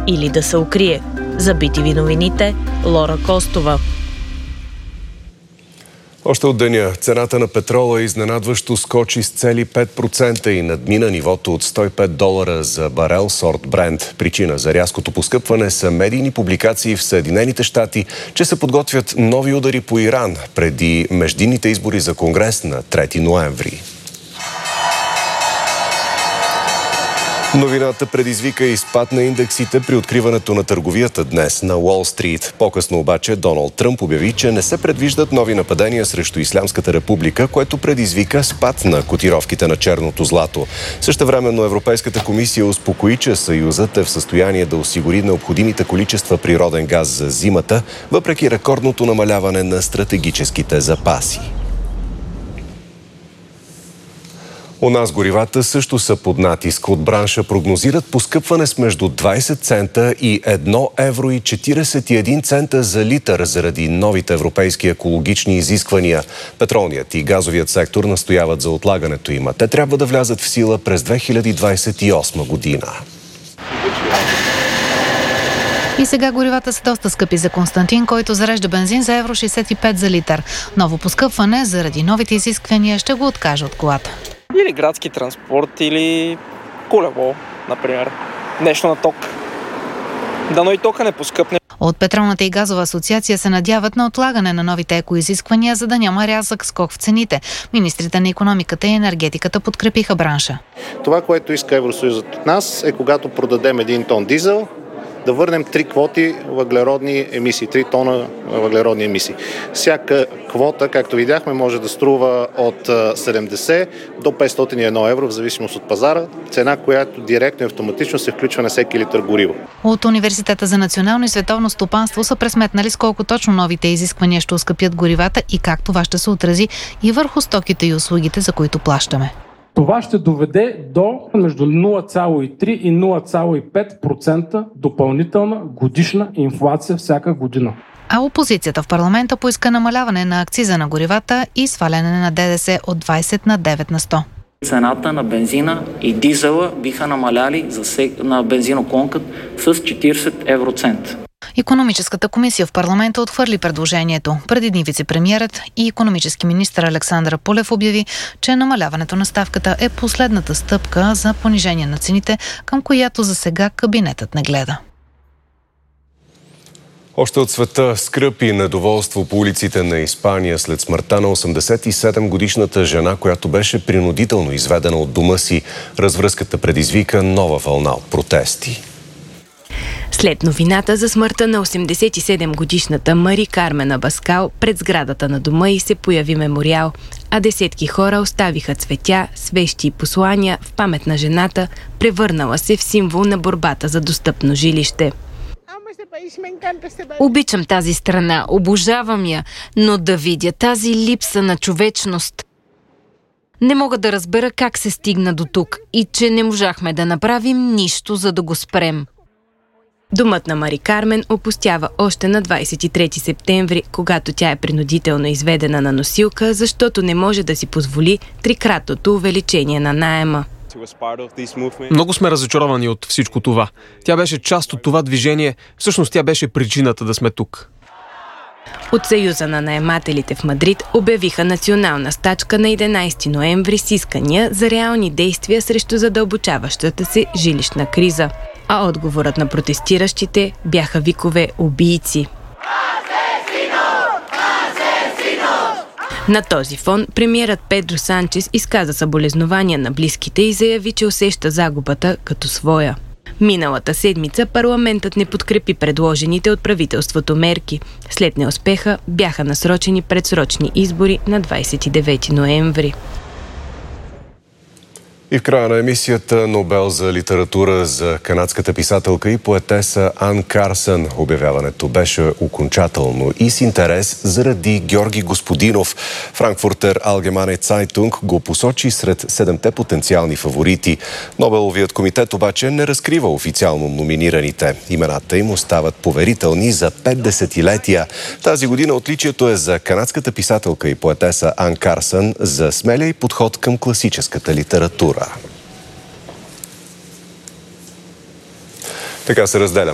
или да се укрие. За BTV новините, Лора Костова. Още от деня цената на петрола изненадващо скочи с цели 5% и надмина нивото от $105 за барел сорт Брент. Причина за рязкото поскъпване са медийни публикации в Съединените щати, че се подготвят нови удари по Иран преди междинните избори за Конгрес на 3 ноември. Новината предизвика и спад на индексите при откриването на търговията днес на Уол Стрит. По-късно обаче Доналд Тръмп обяви, че не се предвиждат нови нападения срещу Ислямската република, което предизвика спад на котировките на черното злато. Същевременно Европейската комисия успокои, че Съюзът е в състояние да осигури необходимите количества природен газ за зимата, въпреки рекордното намаляване на стратегическите запаси. У нас горивата също са под натиск. От бранша прогнозират поскъпване с между 20 цента и 1 евро и 41 цента за литър заради новите европейски екологични изисквания. Петролният и газовият сектор настояват за отлагането им. Те трябва да влязат в сила през 2028 година. И сега горивата са доста скъпи за Константин, който зарежда бензин за евро 65 за литър. Ново поскъпване заради новите изисквания ще го откаже от колата. Или градски транспорт, или колело, например. Нещо на ток. Дано и тока не поскъпне. От Петролната и газова асоциация се надяват на отлагане на новите екоизисквания, за да няма рязък скок в цените. Министрите на икономиката и енергетиката подкрепиха бранша. Това, което иска Евросъюзът от нас, е когато продадем 1 тон дизел, да върнем 3 квоти въглеродни емисии, 3 тона въглеродни емисии. Всяка квота, както видяхме, може да струва от 70 до 501 евро, в зависимост от пазара, цена, която директно и автоматично се включва на всеки литър гориво. От Университета за национално и световно стопанство са пресметнали с колко точно новите изисквания ще оскъпят горивата и как това ще се отрази и върху стоките и услугите, за които плащаме. Това ще доведе до между 0,3 и 0,5% допълнителна годишна инфлация всяка година. А опозицията в парламента поиска намаляване на акциза на горивата и сваляне на ДДС от 20 на 9 на 100. Цената на бензина и дизела биха намаляли на бензиноколонката с 40 евроцента. Икономическата комисия в парламента отхвърли предложението. Преди дни вицепремиерът и икономически министър Александър Пулев обяви, че намаляването на ставката е последната стъпка за понижение на цените, към която за сега кабинетът не гледа. Още от света скръп и недоволство по улиците на Испания след смъртта на 87-годишната жена, която беше принудително изведена от дома си. Развръзката предизвика нова вълна от протести. След новината за смъртта на 87-годишната Мари Кармен Абаскал, пред сградата на дома й се появи мемориал, а десетки хора оставиха цветя, свещи и послания в памет на жената, превърнала се в символ на борбата за достъпно жилище. Обичам тази страна, обожавам я, но да видя тази липса на човечност. Не мога да разбера как се стигна до тук и че не можахме да направим нищо, за да го спрем. Домът на Мари Кармен опустява още на 23 септември, когато тя е принудително изведена на носилка, защото не може да си позволи трикратното увеличение на наема. Много сме разочаровани от всичко това. Тя беше част от това движение, всъщност тя беше причината да сме тук. От Съюза на наемателите в Мадрид обявиха национална стачка на 11 ноември с искания за реални действия срещу задълбочаващата се жилищна криза. А отговорът на протестиращите бяха викове «убийци». На този фон премиерът Педро Санчес изказа съболезнования на близките и заяви, че усеща загубата като своя. Миналата седмица парламентът не подкрепи предложените от правителството мерки. След неуспеха бяха насрочени предсрочни избори на 29 ноември. И в края на емисията Нобел за литература за канадската писателка и поетеса Ан Карсън. Обявяването беше окончателно и с интерес заради Георги Господинов. Франкфуртер Allgemeine Zeitung го посочи сред 7-те потенциални фаворити. Нобеловият комитет обаче не разкрива официално номинираните. Имената им остават поверителни за 5 десетилетия. Тази година отличието е за канадската писателка и поетеса Ан Карсън за смелия подход към класическата литература. Така се разделя